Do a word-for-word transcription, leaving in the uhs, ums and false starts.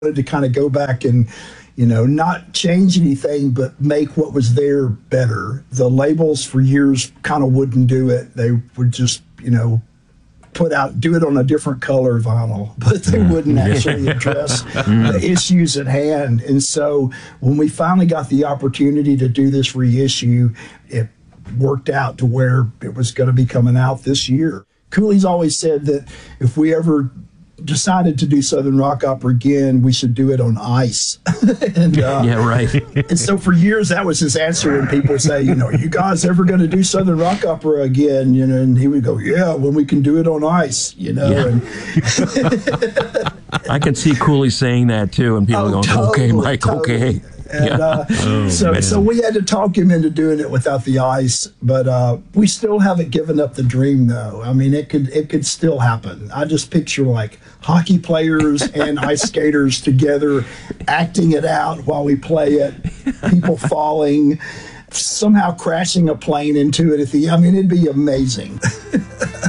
wanted to kind of go back and, you know, not change anything, but make what was there better. The labels for years kind of wouldn't do it. They would just, you know, put out, do it on a different color vinyl, but they wouldn't actually address the issues at hand. And so when we finally got the opportunity to do this reissue, it worked out to where it was going to be coming out this year. Cooley's always said that if we ever decided to do Southern Rock Opera again, we should do it on ice. and, uh, yeah, right. And so for years, that was his answer. And people say, you know, are you guys ever going to do Southern Rock Opera again? You know, and he would go, yeah, when we can do it on ice, you know. Yeah. And I can see Cooley saying that too, and people oh, going, totally, okay, Mike, totally. okay. And, yeah. uh, oh, so, man. so we had to talk him into doing it without the ice, but uh, we still haven't given up the dream, though. I mean, it could it could still happen. I just picture like hockey players and ice skaters together, acting it out while we play it. People falling, somehow crashing a plane into it at the. I mean, it'd be amazing.